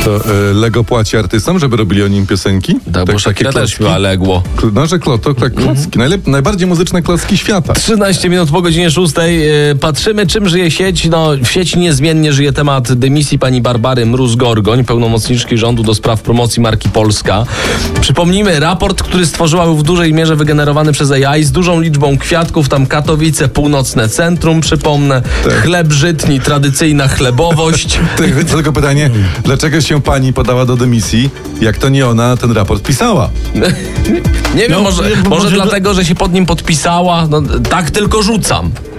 To Lego płaci artystom, żeby robili o nim piosenki? Tak, bo Shakira też śpiewa Legło. No, że klocki. Najbardziej muzyczne klocki świata. 13 minut po godzinie 6. Patrzymy, czym żyje sieć. No, w sieci niezmiennie żyje temat dymisji pani Barbary Mróz-Gorgoń, pełnomocniczki rządu do spraw promocji marki Polska. Przypomnijmy, raport, który stworzyła, był w dużej mierze wygenerowany przez AI z dużą liczbą kwiatków. Tam Katowice, Północne Centrum, przypomnę. Tak. Chleb żytni, tradycyjna chlebowość. Tylko pytanie, dlaczego się pani podała do dymisji, jak to nie ona ten raport pisała? Nie wiem, może dlatego, że się pod nim podpisała. No, tak tylko rzucam.